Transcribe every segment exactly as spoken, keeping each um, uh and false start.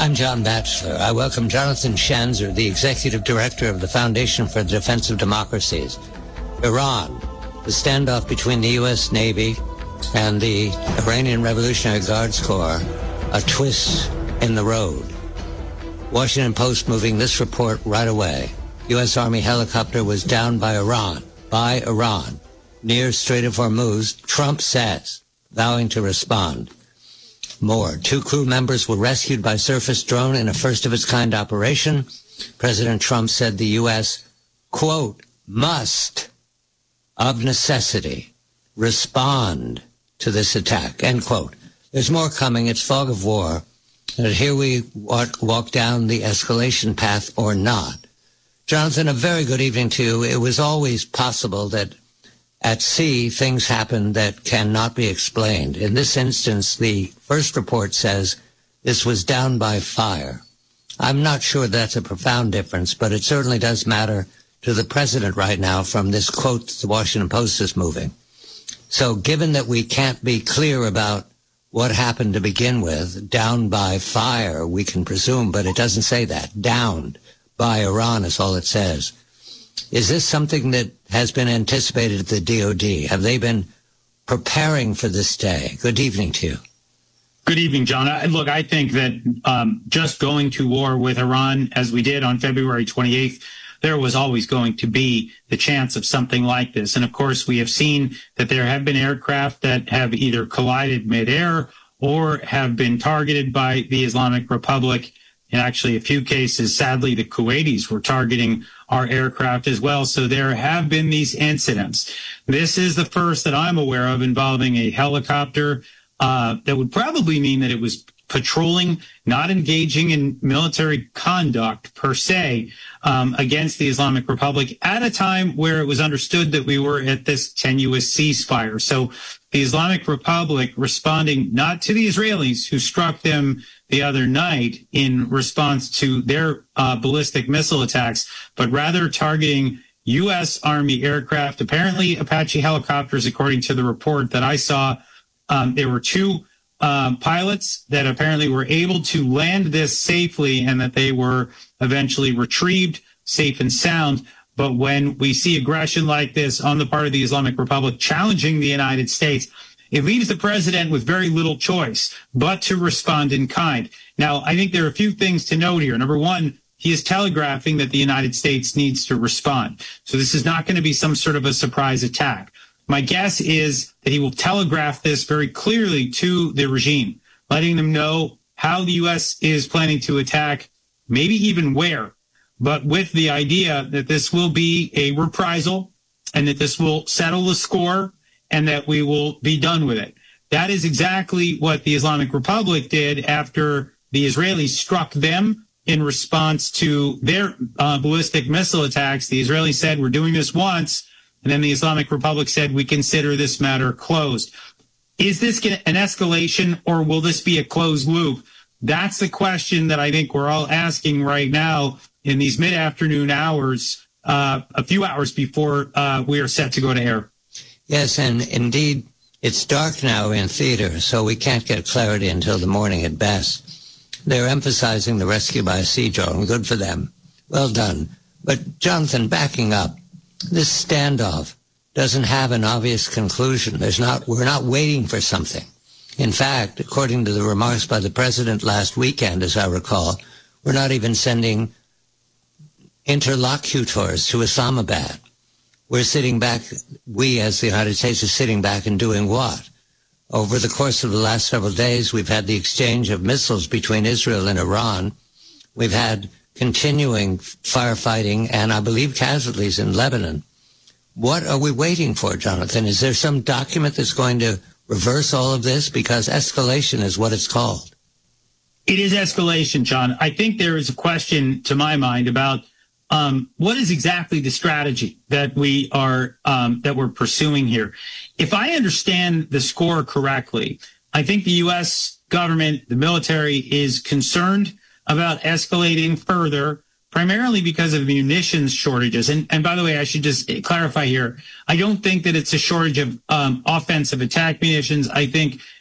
I'm John Batchelor. I welcome Jonathan Schanzer, the Executive Director of the Foundation for the Defense of Democracies. Iran, the standoff between the U S Navy and the Iranian Revolutionary Guards Corps, a twist in the road. Washington Post moving this report right away. U S Army helicopter was downed by Iran, by Iran, near Strait of Hormuz, Trump says, vowing to respond. More. Two crew members were rescued by surface drone in a first-of-its-kind operation. President Trump said the U S, quote, must, of necessity, respond to this attack, end quote. There's more coming. It's fog of war. And here we walk, walk down the escalation path or not. Jonathan, a very good evening to you. It was always possible that at sea, things happen that cannot be explained. In this instance, the first report says this was down by fire. I'm not sure that's a profound difference, but it certainly does matter to the president right now from this quote the Washington Post is moving. So given that we can't be clear about what happened to begin with, down by fire, we can presume, but it doesn't say that. Downed by Iran is all it says. Is this something that has been anticipated at the D O D? Have they been preparing for this day? Good evening to you. Good evening, John. I, look, I think that um, just going to war with Iran, as we did on February twenty-eighth, there was always going to be the chance of something like this. And of course, we have seen that there have been aircraft that have either collided midair or have been targeted by the Islamic Republic. In actually a few cases, sadly, the Kuwaitis were targeting our aircraft as well. So there have been these incidents. This is the first that I'm aware of involving a helicopter. Uh, that would probably mean that it was patrolling, not engaging in military conduct per se, um, against the Islamic Republic at a time where it was understood that we were at this tenuous ceasefire. So the Islamic Republic responding not to the Israelis who struck them the other night in response to their uh, ballistic missile attacks, but rather targeting U S Army aircraft, apparently Apache helicopters, according to the report that I saw. Um, there were two uh, pilots that apparently were able to land this safely and that they were eventually retrieved safe and sound. But when we see aggression like this on the part of the Islamic Republic challenging the United States, it leaves the president with very little choice but to respond in kind. Now, I think there are a few things to note here. Number one, he is telegraphing that the United States needs to respond. So this is not going to be some sort of a surprise attack. My guess is that he will telegraph this very clearly to the regime, letting them know how the U S is planning to attack, maybe even where, but with the idea that this will be a reprisal and that this will settle the score and that we will be done with it. That is exactly what the Islamic Republic did after the Israelis struck them in response to their uh, ballistic missile attacks. The Israelis said, we're doing this once. And then the Islamic Republic said, we consider this matter closed. Is this an escalation or will this be a closed loop? That's the question that I think we're all asking right now in these mid-afternoon hours, uh, a few hours before uh, we are set to go to air. Yes, and indeed, it's dark now in theater, so we can't get clarity until the morning at best. They're emphasizing the rescue by sea drone. Good for them. Well done. But, Jonathan, backing up, this standoff doesn't have an obvious conclusion. There's not, we're not waiting for something. In fact, according to the remarks by the president last weekend, as I recall, we're not even sending interlocutors to Islamabad. We're sitting back, we as the United States is sitting back and doing what? Over the course of the last several days, we've had the exchange of missiles between Israel and Iran. We've had continuing firefighting and, I believe, casualties in Lebanon. What are we waiting for, Jonathan? Is there some document that's going to reverse all of this? Because escalation is what it's called. It is escalation, John. I think there is a question, to my mind, about um, what is exactly the strategy that we are um, that we're pursuing here. If I understand the score correctly, I think the U S government, the military, is concerned about escalating further, primarily because of munitions shortages. And, and by the way, I should just clarify here, I don't think that it's a shortage of um, offensive attack munitions. I think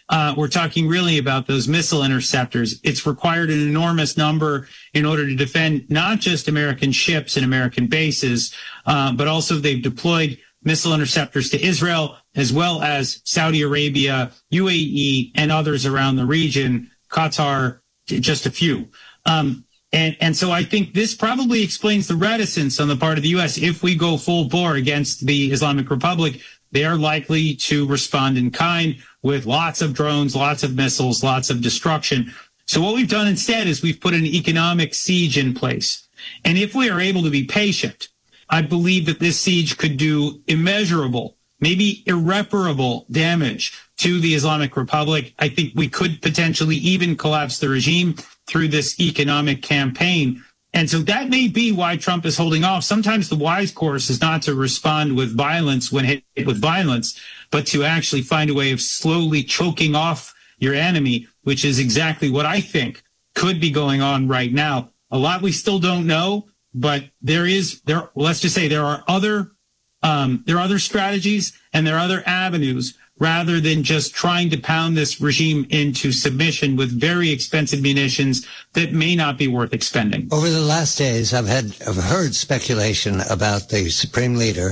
uh, we're talking really about those missile interceptors. It's required an enormous number in order to defend not just American ships and American bases, uh, but also they've deployed missile interceptors to Israel, as well as Saudi Arabia, U A E, and others around the region, Qatar, just a few. Um, and, and so I think this probably explains the reticence on the part of the U S. If we go full bore against the Islamic Republic, they are likely to respond in kind with lots of drones, lots of missiles, lots of destruction. So what we've done instead is we've put an economic siege in place. And if we are able to be patient, I believe that this siege could do immeasurable, maybe irreparable damage to the Islamic Republic. I think we could potentially even collapse the regime through this economic campaign. And so that may be why Trump is holding off. Sometimes the wise course is not to respond with violence when hit with violence, but to actually find a way of slowly choking off your enemy, which is exactly what I think could be going on right now. A lot we still don't know, but there is there. Let's just say there are other um, there are other strategies and there are other avenues rather than just trying to pound this regime into submission with very expensive munitions that may not be worth expending. Over the last days, I've had I've heard speculation about the supreme leader,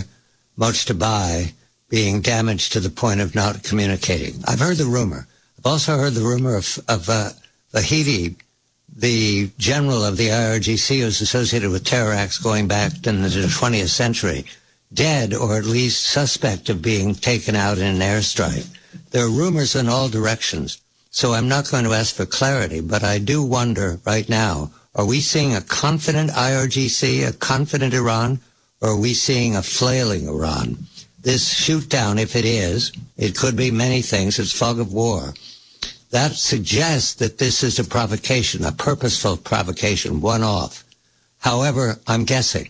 Mojtaba, being damaged to the point of not communicating. I've heard the rumor. I've also heard the rumor of, of uh, Vahidi, the general of the I R G C who's associated with terror acts going back into the twentieth century, dead or at least suspect of being taken out in an airstrike. There are rumors in all directions, so I'm not going to ask for clarity, but I do wonder right now, are we seeing a confident I R G C, a confident Iran, or are we seeing a flailing Iran? This shoot down, if it is, it could be many things, it's fog of war. That suggests that this is a provocation, a purposeful provocation, one-off. However, I'm guessing.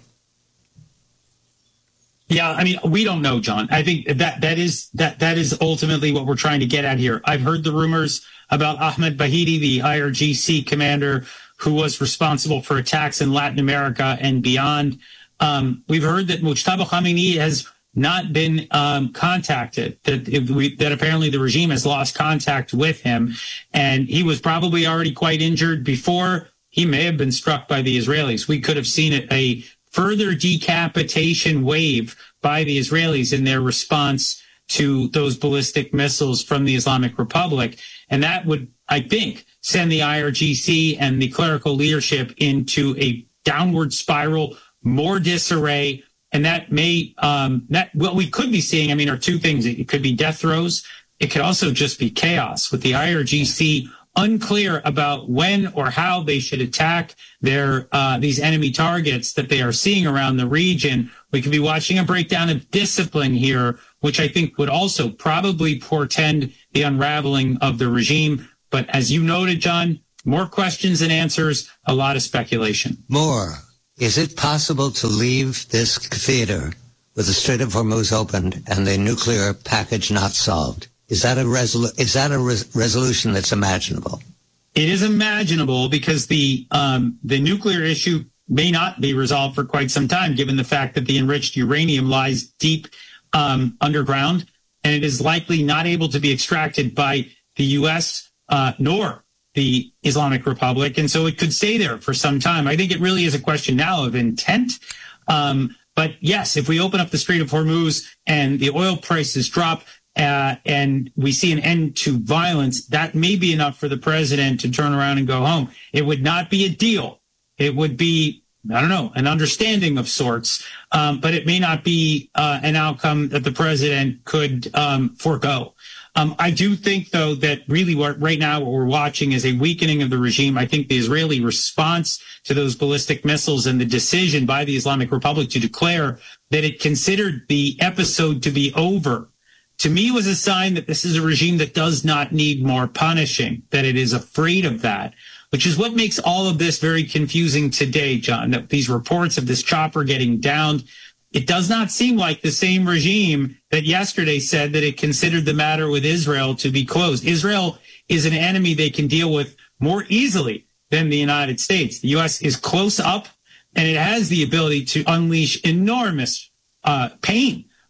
Yeah, I mean, we don't know, John. I think that that is that that is ultimately what we're trying to get at here. I've heard the rumors about Ahmed Vahidi, the I R G C commander who was responsible for attacks in Latin America and beyond. Um, we've heard that Mojtaba Khamenei has not been um, contacted, that if we, that apparently the regime has lost contact with him, and he was probably already quite injured before he may have been struck by the Israelis. We could have seen a, a further decapitation wave by the Israelis in their response to those ballistic missiles from the Islamic Republic. And that would, I think, send the I R G C and the clerical leadership into a downward spiral, more disarray. And that may, um, that what we could be seeing, I mean, are two things. It could be death throes. It could also just be chaos with the I R G C unclear about when or how they should attack their uh, these enemy targets that they are seeing around the region. We could be watching a breakdown of discipline here, which I think would also probably portend the unraveling of the regime. But as you noted, John, more questions than answers, a lot of speculation. More. Is it possible to leave this theater with the Strait of Hormuz opened and the nuclear package not solved? Is that a resolu- is that a res- resolution that's imaginable? It is imaginable because the um, the nuclear issue may not be resolved for quite some time, given the fact that the enriched uranium lies deep um, underground, and it is likely not able to be extracted by the U S uh, nor the Islamic Republic, and so it could stay there for some time. I think it really is a question now of intent. Um, but yes, if we open up the Strait of Hormuz and the oil prices drop, Uh, and we see an end to violence, that may be enough for the president to turn around and go home. It would not be a deal. It would be, I don't know, an understanding of sorts, um, but it may not be uh, an outcome that the president could um, forego. Um, I do think, though, that really what, right now what we're watching is a weakening of the regime. I think the Israeli response to those ballistic missiles and the decision by the Islamic Republic to declare that it considered the episode to be over, to me, was a sign that this is a regime that does not need more punishing, that it is afraid of that, which is what makes all of this very confusing today, John, that these reports of this chopper getting downed, it does not seem like the same regime that yesterday said that it considered the matter with Israel to be closed. Israel is an enemy they can deal with more easily than the United States. The U S is close up, and it has the ability to unleash enormous uh, pain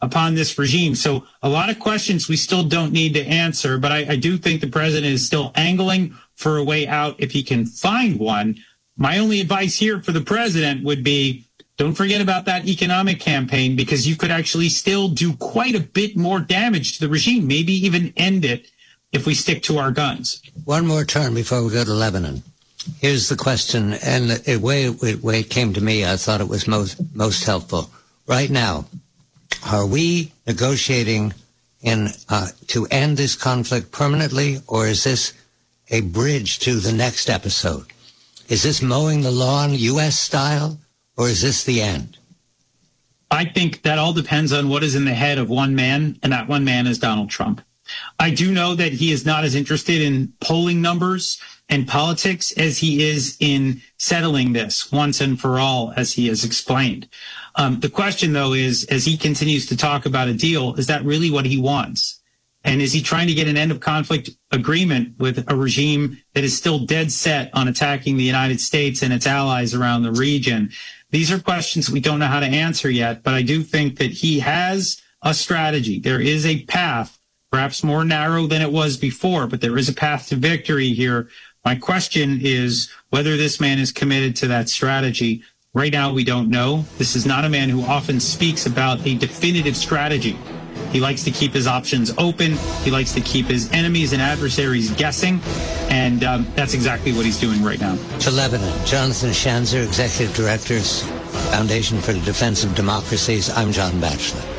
upon this regime. So a lot of questions we still don't need to answer, but I, I do think the president is still angling for a way out if he can find one. My only advice here for the president would be, don't forget about that economic campaign, because you could actually still do quite a bit more damage to the regime, maybe even end it if we stick to our guns. One more turn before we go to Lebanon. Here's the question, and the way it, way it came to me, I thought it was most most helpful. Right now, are we negotiating in uh, to end this conflict permanently, or is this a bridge to the next episode? Is this mowing the lawn U S style, or is this the end? I think that all depends on what is in the head of one man, and that one man is Donald Trump. I do know that he is not as interested in polling numbers and politics as he is in settling this once and for all, as he has explained. Um, the question, though, is, as he continues to talk about a deal, is that really what he wants? And is he trying to get an end of conflict agreement with a regime that is still dead set on attacking the United States and its allies around the region? These are questions we don't know how to answer yet, but I do think that he has a strategy. There is a path, perhaps more narrow than it was before, but there is a path to victory here. My question is whether this man is committed to that strategy. Right now, we don't know. This is not a man who often speaks about a definitive strategy. He likes to keep his options open. He likes to keep his enemies and adversaries guessing. And um, that's exactly what he's doing right now. To Lebanon, Jonathan Schanzer, Executive Director, Foundation for the Defense of Democracies. I'm John Batchelor.